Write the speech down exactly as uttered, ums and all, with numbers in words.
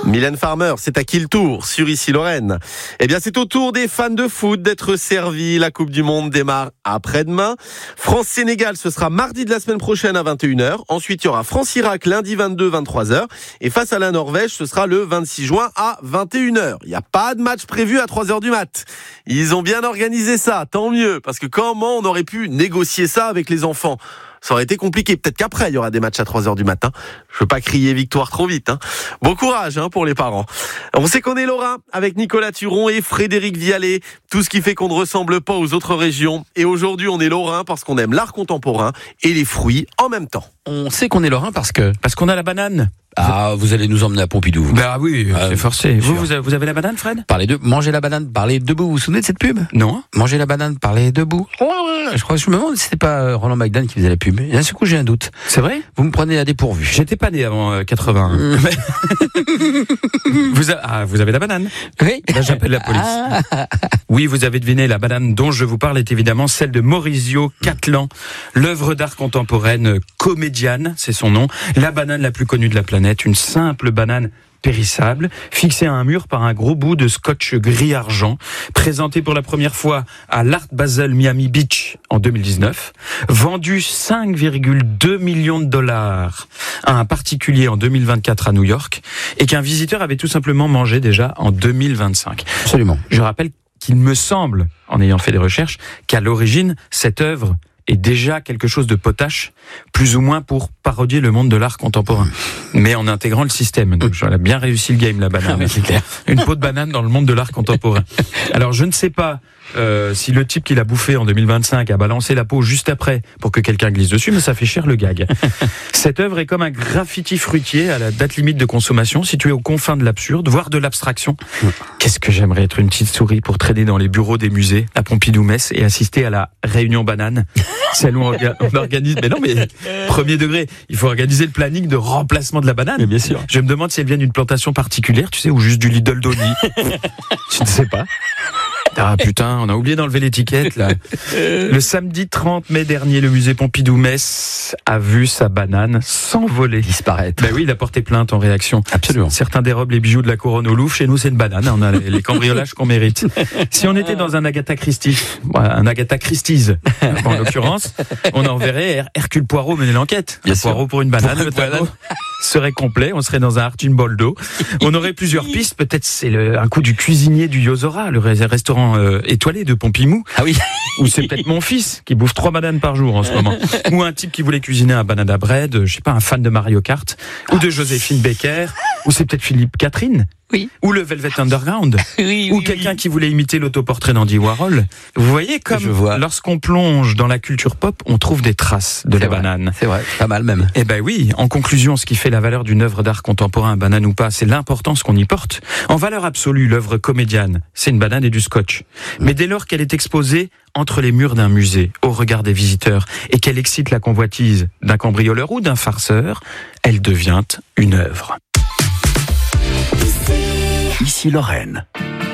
Mylène Farmer, c'est à qui le tour sur Ici Lorraine? Eh bien, c'est au tour des fans de foot d'être servis. La Coupe du Monde démarre après-demain. France-Sénégal, ce sera mardi de la semaine prochaine à vingt et une heures. Ensuite, il y aura France-Irak lundi vingt-deux à vingt-trois heures. Et face à la Norvège, ce sera le vingt-six juin à vingt et une heures. Il n'y a pas de match prévu à trois heures du mat. Ils ont bien organisé ça, tant mieux. Parce que comment on aurait pu négocier ça avec les enfants ? Ça aurait été compliqué. Peut-être qu'après, il y aura des matchs à trois heures du matin. Je veux pas crier victoire trop vite. Hein. Bon courage hein, pour les parents. On sait qu'on est lorrain avec Nicolas Turon et Frédéric Vialet. Tout ce qui fait qu'on ne ressemble pas aux autres régions. Et aujourd'hui, on est lorrain parce qu'on aime l'art contemporain et les fruits en même temps. On sait qu'on est lorrain parce que Parce qu'on a la banane. ah vous allez nous emmener à Pompidou. Vous. Bah oui, Ah, c'est forcé. bien Vous, sûr. vous avez, vous avez la banane, Fred? Parlez de manger la banane, parlez debout. Vous vous souvenez de cette pub? Non. Manger la banane, parlez debout. Je crois que je me demande si c'était pas euh, Roland McDan qui faisait la pub. Et d'un seul coup, j'ai un doute. C'est vrai? Vous me prenez à dépourvu. J'étais pas né avant euh, quatre-vingt-un. vous, a- ah, vous avez la banane? Oui. Là, j'appelle la police. Oui, vous avez deviné, la banane dont je vous parle est évidemment celle de Maurizio Cattelan, l'œuvre d'art contemporaine comédienne, c'est son nom, la banane la plus connue de la planète, une simple banane périssable, fixée à un mur par un gros bout de scotch gris-argent, présentée pour la première fois à l'Art Basel Miami Beach en deux mille dix-neuf, vendue cinq virgule deux millions de dollars à un particulier en deux mille vingt-quatre à New York, et qu'un visiteur avait tout simplement mangé déjà en deux mille vingt-cinq. Absolument. Je rappelle qu'il me semble, en ayant fait des recherches, qu'à l'origine, cette œuvre est déjà quelque chose de potache, plus ou moins pour parodier le monde de l'art contemporain, mais en intégrant le système. Donc, elle a bien réussi le game, la banane. Ah, c'est clair. Une peau de banane dans le monde de l'art contemporain. Alors, je ne sais pas euh, si le type qui l'a bouffé en deux mille vingt-cinq a balancé la peau juste après pour que quelqu'un glisse dessus, mais ça fait cher le gag. Cette œuvre est comme un graffiti fruitier à la date limite de consommation, située aux confins de l'absurde, voire de l'abstraction. Qu'est-ce que j'aimerais être une petite souris pour traîner dans les bureaux des musées à Pompidou-Metz et assister à la réunion banane. Celle où on, orga- on organise, mais non, mais premier degré, il faut organiser le planning de remplacement de la banane. Mais bien sûr. Je me demande si elle vient d'une plantation particulière, tu sais, ou juste du Lidl d'Oni. Je ne sais pas. Ah putain, on a oublié d'enlever l'étiquette là. Le samedi trente mai dernier, le musée Pompidou-Metz a vu sa banane s'envoler. Disparaître. Ben oui, il a porté plainte en réaction. Absolument. Certains dérobent les bijoux de la couronne au Louvre. Chez nous, c'est une banane. On a les les cambriolages qu'on mérite. Si on était dans un Agatha Christie, un Agatha Christie's, en l'occurrence, on enverrait Her- Hercule Poirot mener l'enquête. Bien Un sûr. Poirot pour une banane. Pour Le une banane. tableau serait complet. On serait dans un Archibald d'eau. On aurait plusieurs pistes. Peut-être c'est le, un coup du cuisinier du Yozora, le ré- restaurant euh, étoilé de Pompimou. Ah oui. Ou c'est peut-être mon fils qui bouffe trois bananes par jour en ce moment. Ou un type qui voulait cuisiner un banana bread, je sais pas, un fan de Mario Kart. Ou de Joséphine Baker. Ou c'est peut-être Philippe Catherine. Oui. Ou le Velvet Underground. Oui, Ou quelqu'un qui voulait imiter l'autoportrait d'Andy Warhol. Vous voyez comme Je vois. lorsqu'on plonge dans la culture pop, on trouve des traces de la banane. C'est vrai, pas mal même. Eh ben oui, en conclusion, ce qui fait la valeur d'une œuvre d'art contemporain, banane ou pas, c'est l'importance qu'on y porte. En valeur absolue, l'œuvre comédienne, c'est une banane et du scotch. Mais dès lors qu'elle est exposée entre les murs d'un musée, au regard des visiteurs, et qu'elle excite la convoitise d'un cambrioleur ou d'un farceur, elle devient une œuvre. Ici Lorraine.